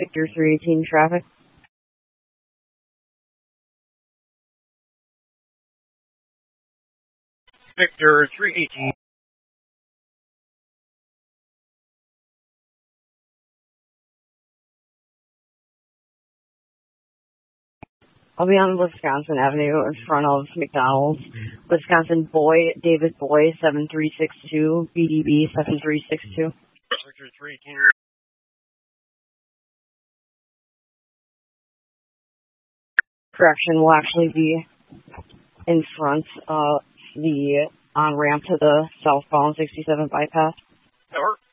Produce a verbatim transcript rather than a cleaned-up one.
Victor three eighteen traffic. Victor three eighteen. I'll be on Wisconsin Avenue in front of McDonald's. Wisconsin Boy, David Boy, seven three six two, B D B seven three six two. Victor three eighteen. Correction will actually be in front of the on-ramp to the southbound sixty-seven bypass. Over.